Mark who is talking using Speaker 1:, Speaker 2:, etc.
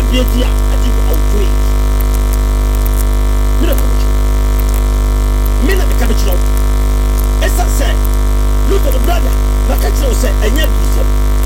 Speaker 1: Biatia, I think outrage. Mina become a Essa said, look at the brother, my country said, and yet,